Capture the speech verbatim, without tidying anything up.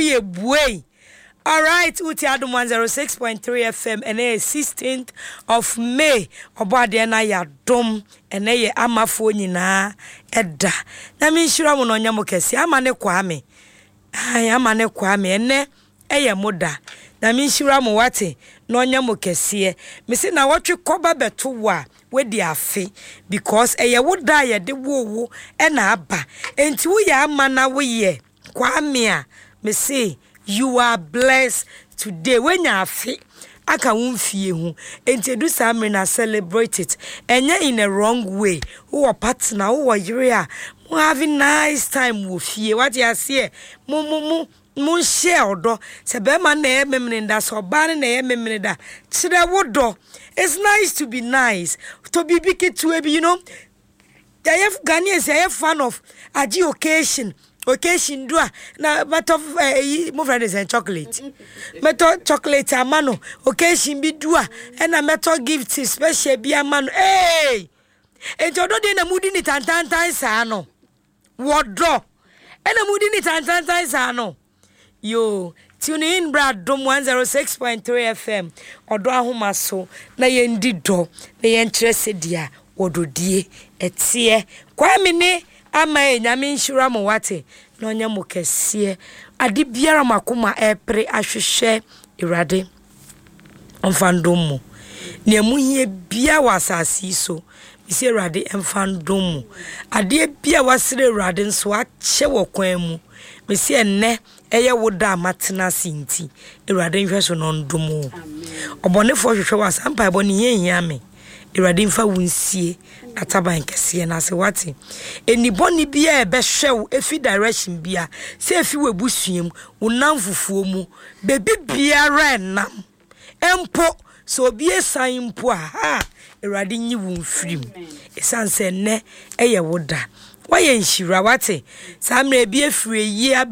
we a buey. All right, Uti Adum one oh six point three F M and a sixteenth of May. Obadiana ya dom and a amafo nyina edda. Na mi nshira mo no nyamo kesi amane kwame. Ai amane kwame ene eye moda. Na mi nshira mo wate no nyamo kesi. Me se na watwe koba beto wa we di afe because eye woda ye de wo e na aba. Enti wo ya amana wo ye kwame a me say you are blessed today. When you are fit, I can wumfie hu. Introduce Amri na celebrate it. Enye in a wrong way. Who are partner, who are you? Mo having nice time with you. What you say? Mo mo mo mo share odo. Se be man na e memne da so ba na e memne da. Chire wodo. It's nice to be nice. To be big to be, you know. I have Ghanaians, I have fan of aji occasion. Occasion do na matter of uh, mo friend is chocolate meto chocolate amano occasion bi do and na meto gift special bi amano hey enjodo dey na mudi ni tantantan sa no wodo and na mudi ni tantantan sa no yo tune in Brad Dom one oh six point three F M odo ahoma so na yendi do na yentrese dia wododie etie kwame ne ama enyame nshura mo wate no nyamo kese ade biara makoma epre ahwehwe irade onfandomu ne amuhie bia wasasi so isi irade onfandomu ade bia wasire irade nso ache wokwan mu mesi enne eye woda matena sinti irade nhweso no ndomu obonefo hwehwe wasampa ebone yehia me irade mfa wunsie ataban kese na se wate eniboni bia ebe hwew efi direction bia se efi webusuem unamfufuo mu bebi biara nam empo so obi esan mpo a ha irade nyi wunfrim esanse ne eye woda waye nhira wate samre bia efire yi